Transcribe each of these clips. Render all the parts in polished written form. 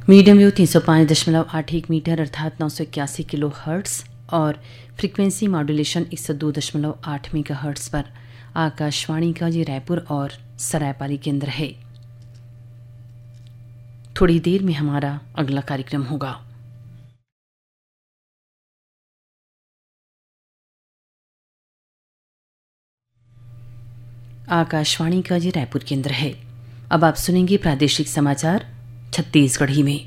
Medium wave 305.81 metre अर्थात 981 kilo hertz और frequency modulation 102.8 mega hertz पर आकाशवाणी का ये रायपुर और सरायपाली केंद्र है। थोड़ी देर में हमारा अगला कार्यक्रम होगा। आकाशवाणी का ये रायपुर केंद्र है। अब आप सुनेंगे प्रादेशिक समाचार छत्तीसगढ़ी में।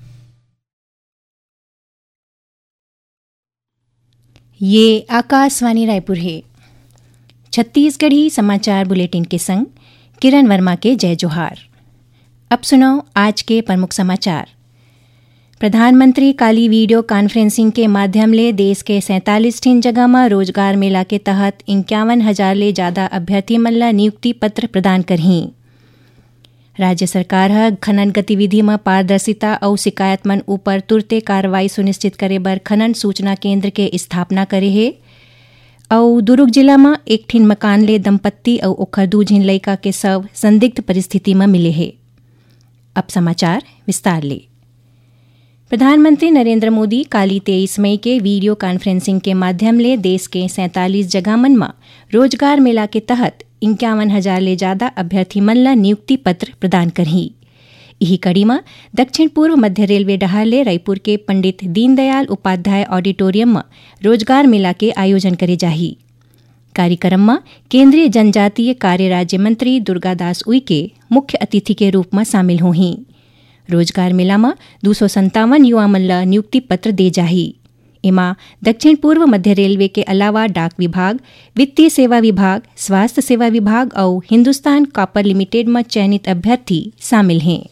ये आकाशवाणी रायपुर है। छत्तीसगढ़ी समाचार बुलेटिन के संग किरण वर्मा के जय जोहार। अब सुनो आज के प्रमुख समाचार। प्रधानमंत्री काली वीडियो कॉन्फ्रेंसिंग के माध्यम ले देश के 47 ठिन जगह में रोजगार मेला के तहत 51,000 ले ज्यादा अभ्यर्थी मन ला नियुक्ति पत्र प्रदान करही। राज्य सरकार ह खनन गतिविधि में पारदर्शिता और शिकायत मन ऊपर तुरते कार्रवाई सुनिश्चित करे बर खनन सूचना केंद्र के स्थापना करे है। और दुर्ग जिला में एक ठिन मकान ले दंपत्ति और ओखर 2 झिन लइका के शव संदिग्ध परिस्थिति में मिले है। अब समाचार विस्तार ले। प्रधानमंत्री नरेंद्र मोदी काली 23 मई के वीडियो कॉन्फ्रेंसिंग के माध्यम ले देश के 47 जगह मन में रोजगार मेला के तहत 51,000 ले ज्यादा अभ्यर्थी मन ला नियुक्ति पत्र प्रदान करही। यही कड़ी में दक्षिण पूर्व मध्य रेलवे डहार ले रायपुर के पंडित दीनदयाल उपाध्याय ऑडिटोरियम में रोजगार मेला के आयोजन करे जाही। कार्यक्रम में केंद्रीय जनजातीय कार्य राज्य मंत्री दुर्गादास उइके मुख्य अतिथि के रूप में शामिल होही। रोजगार मेला में 257 युवा मन ला नियुक्ति पत्र दे जाही। इमा दक्षिण पूर्व मध्य रेलवे के अलावा डाक विभाग, वित्तीय सेवा विभाग, स्वास्थ्य सेवा विभाग और हिंदुस्तान कॉपर लिमिटेड में चयनित अभ्यर्थी शामिल हैं।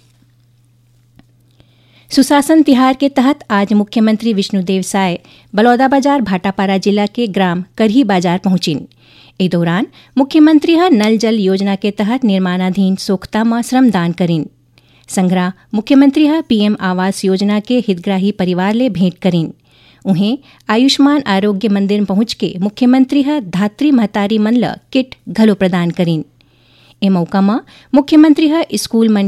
सुशासन तिहार के तहत आज मुख्यमंत्री विष्णुदेव साय बलौदाबाजार भाटापारा जिला के ग्राम करही बाजार पहुंचिन। इस दौरान मुख्यमंत्री नल जल योजना के तहत निर्माणाधीन सोखता में श्रमदान करिन। संग्रह मुख्यमंत्री पीएम आवास योजना के हितग्राही परिवार ले भेंट करिन। उन्हें आयुष्मान आरोग्य मंदिर पहुंच के मुख्यमंत्री धात्री महतारी मन ल किट घलो प्रदान करिन। ए मौका में मुख्यमंत्री स्कूल मन